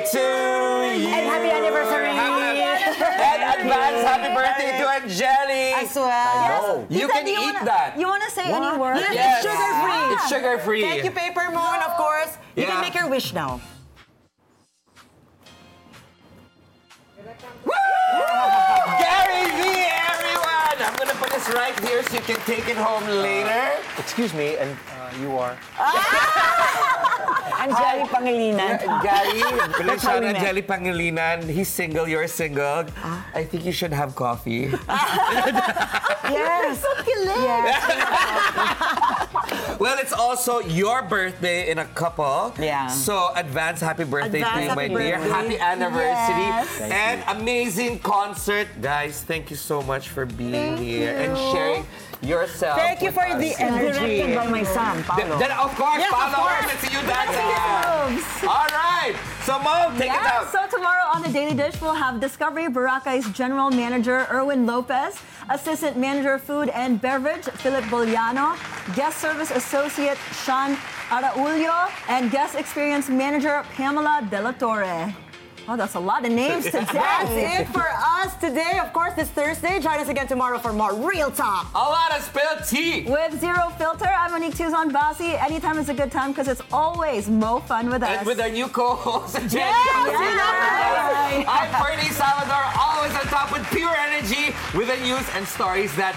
to you. And happy anniversary. And advance happy birthday to Angeli. As well. You can eat that. You want to say any word? Yes. It's sugar-free. It's sugar-free. Thank you, Paper Moon, of course. You Yeah. can make your wish now. Gary V, everyone! I'm gonna put this right here so you can take it home later. Excuse me, and you are? Angeli Pangilinan. Gary, That's how we met. Angeli Pangilinan. He's single, you're single. I think you should have coffee. Yes. Yes. Well, it's also your birthday in a couple. Yeah. So, advance happy birthday Advance to you, my happy dear. birthday. Happy anniversary. Yes. And amazing concert. Guys, thank you so much for being here and sharing yourself. Thank you with for us. the energy. Directed by my son, Paolo. Then, of course, Yes, of Paolo, course. let's see you dance. All right. So, Mo, take it out. So tomorrow on the Daily Dish, we'll have Discovery Boracay's General Manager Erwin Lopez, Assistant Manager Food and Beverage Philip Boliano, Guest Service Associate Sean Araulio, and Guest Experience Manager Pamela De La Torre. Oh, that's a lot of names today. That's it for us today. Of course, this Thursday. Join us again tomorrow for more Real Talk. A lot of spilled tea. With Zero Filter, I'm Monique Tuzon Bassi. Anytime is a good time because it's always Mo Fun with us. And with our new co-host, Jen Yes. I'm Bernie Salvador, always on top with pure energy with the news and stories that